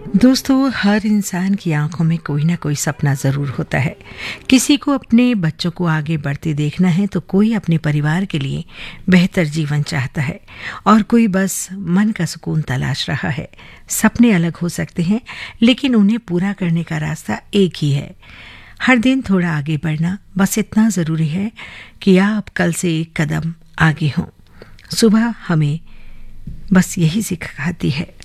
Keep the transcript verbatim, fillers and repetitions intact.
दोस्तों, हर इंसान की आंखों में कोई ना कोई सपना जरूर होता है। किसी को अपने बच्चों को आगे बढ़ते देखना है, तो कोई अपने परिवार के लिए बेहतर जीवन चाहता है, और कोई बस मन का सुकून तलाश रहा है। सपने अलग हो सकते हैं, लेकिन उन्हें पूरा करने का रास्ता एक ही है। हर दिन थोड़ा आगे बढ़ना, बस इतना जरूरी है कि आप कल से एक कदम आगे हों। सुबह हमें बस यही सिखाती है।